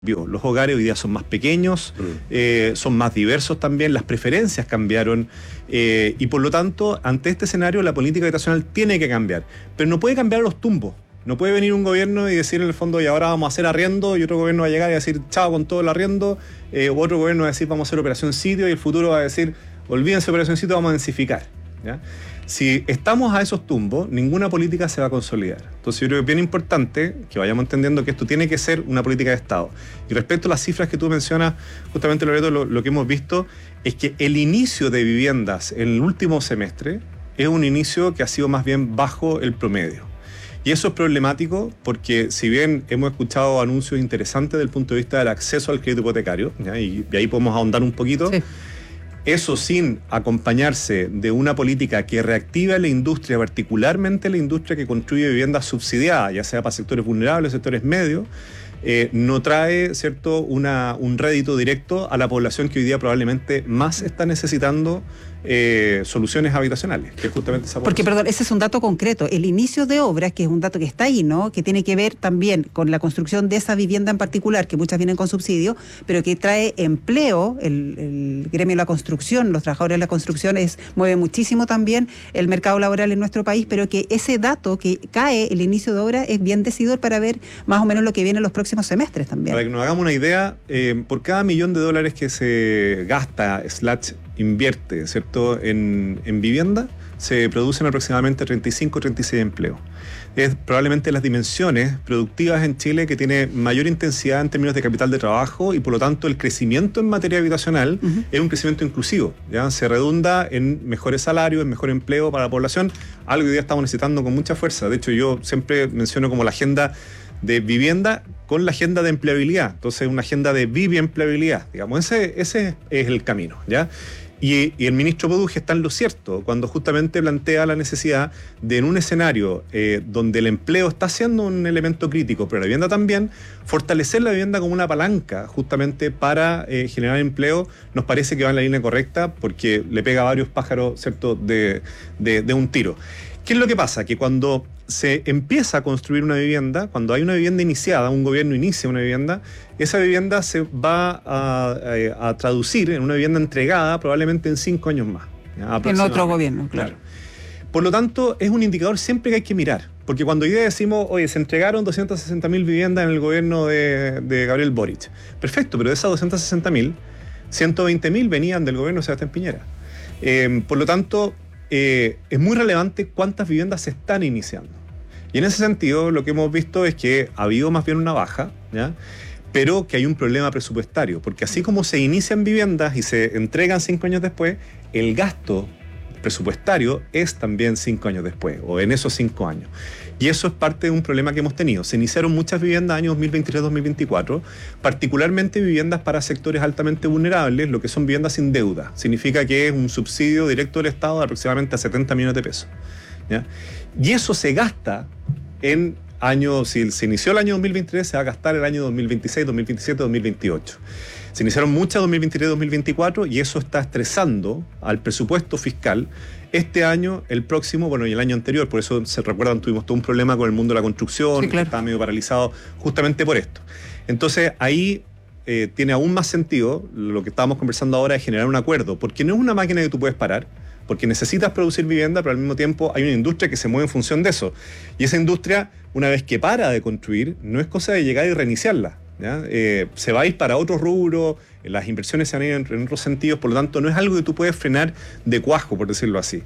Los hogares hoy día son más pequeños, son más diversos también, las preferencias cambiaron y por lo tanto, ante este escenario, la política habitacional tiene que cambiar, pero no puede cambiar a los tumbos. No puede venir un gobierno y decir en el fondo, y ahora vamos a hacer arriendo, y otro gobierno va a llegar y decir chao con todo el arriendo, u otro gobierno va a decir vamos a hacer operación sitio, y el futuro va a decir olvídense operación sitio, vamos a densificar, ¿ya? Si estamos a esos tumbos, ninguna política se va a consolidar. Entonces yo creo que es bien importante que vayamos entendiendo que esto tiene que ser una política de Estado. Y respecto a las cifras que tú mencionas, justamente Loreto, lo que hemos visto es que el inicio de viviendas en el último semestre es un inicio que ha sido más bien bajo el promedio. Y eso es problemático porque si bien hemos escuchado anuncios interesantes desde el punto de vista del acceso al crédito hipotecario, ¿ya? Y ahí podemos ahondar un poquito, sí. Eso sin acompañarse de una política que reactive la industria, particularmente la industria que construye viviendas subsidiadas, ya sea para sectores vulnerables, sectores medios, no trae, ¿cierto?, un rédito directo a la población que hoy día probablemente más está necesitando soluciones habitacionales, que es justamente esa población. Porque, perdón, ese es un dato concreto. El inicio de obras, que es un dato que está ahí, ¿no?, que tiene que ver también con la construcción de esa vivienda en particular, que muchas vienen con subsidio, pero que trae empleo, el gremio de la construcción, los trabajadores de la construcción mueve muchísimo también el mercado laboral en nuestro país, pero que ese dato que cae, el inicio de obra, es bien decidor para ver más o menos lo que viene en los próximos semestres también. Para que nos hagamos una idea, por cada $1.000.000 que se gasta, invierte, ¿cierto?, en vivienda, se producen aproximadamente 35 o 36 empleos. Es probablemente las dimensiones productivas en Chile que tiene mayor intensidad en términos de capital de trabajo y por lo tanto el crecimiento en materia habitacional es un crecimiento inclusivo, ¿ya? Se redunda en mejores salarios, en mejor empleo para la población, algo que hoy día estamos necesitando con mucha fuerza. De hecho, yo siempre menciono como la agenda de vivienda con la agenda de empleabilidad. Entonces, una agenda de viviempleabilidad, digamos, ese es el camino, ¿ya? Y el ministro Produje está en lo cierto cuando justamente plantea la necesidad de, en un escenario donde el empleo está siendo un elemento crítico, pero la vivienda también, fortalecer la vivienda como una palanca justamente para generar empleo. Nos parece que va en la línea correcta porque le pega a varios pájaros, ¿cierto?, de un tiro. ¿Qué es lo que pasa? Que cuando se empieza a construir una vivienda, cuando hay una vivienda iniciada, un gobierno inicia una vivienda, esa vivienda se va a traducir en una vivienda entregada probablemente en 5 años más. En otro gobierno, claro. Por lo tanto, es un indicador siempre que hay que mirar, porque cuando hoy día decimos, oye, se entregaron 260.000 viviendas en el gobierno de Gabriel Boric. Perfecto, pero de esas 260.000, 120.000 venían del gobierno de Sebastián Piñera. Por lo tanto, es muy relevante cuántas viviendas se están iniciando. Y en ese sentido, lo que hemos visto es que ha habido más bien una baja, ¿ya?, pero que hay un problema presupuestario, porque así como se inician viviendas y se entregan 5 años después, el gasto presupuestario es también 5 años después, o en esos 5 años. Y eso es parte de un problema que hemos tenido. Se iniciaron muchas viviendas años 2023-2024, particularmente viviendas para sectores altamente vulnerables, lo que son viviendas sin deuda. Significa que es un subsidio directo del Estado de aproximadamente a 70 millones de pesos, ¿ya? Y eso se gasta en años, si se inició el año 2023, se va a gastar el año 2026, 2027, 2028. Se iniciaron muchas 2023-2024 y eso está estresando al presupuesto fiscal este año, el próximo, bueno, y el año anterior. Por eso, se recuerdan, tuvimos todo un problema con el mundo de la construcción, sí, claro, que estaba medio paralizado justamente por esto. Entonces, ahí tiene aún más sentido lo que estábamos conversando ahora, de generar un acuerdo, porque no es una máquina que tú puedes parar, porque necesitas producir vivienda, pero al mismo tiempo hay una industria que se mueve en función de eso. Y esa industria, una vez que para de construir, no es cosa de llegar y reiniciarla, ¿ya? Se va a ir para otro rubro, las inversiones se van a ir en otros sentidos, por lo tanto no es algo que tú puedes frenar de cuajo, por decirlo así.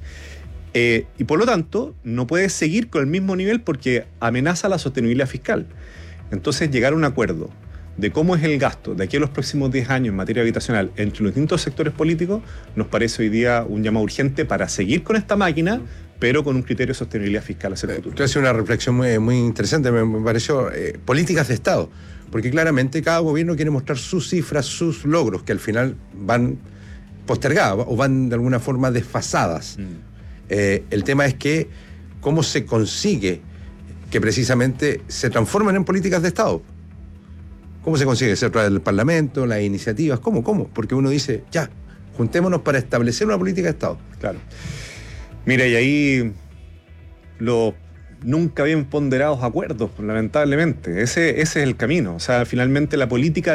Y por lo tanto no puedes seguir con el mismo nivel porque amenaza la sostenibilidad fiscal. Entonces, llegar a un acuerdo de cómo es el gasto de aquí a los próximos 10 años en materia habitacional entre los distintos sectores políticos nos parece hoy día un llamado urgente para seguir con esta máquina, pero con un criterio de sostenibilidad fiscal hacia el futuro. Tú haces una reflexión muy interesante, me pareció, políticas de Estado, porque claramente cada gobierno quiere mostrar sus cifras, sus logros, que al final van postergadas o van de alguna forma desfasadas. El tema es que cómo se consigue que precisamente se transformen en políticas de Estado. ¿Cómo se consigue? ¿Se través del Parlamento, las iniciativas? ¿Cómo? Porque uno dice, ya, juntémonos para establecer una política de Estado. Claro. Mira, y ahí lo nunca bien ponderados acuerdos, lamentablemente. Ese es el camino. O sea, finalmente la política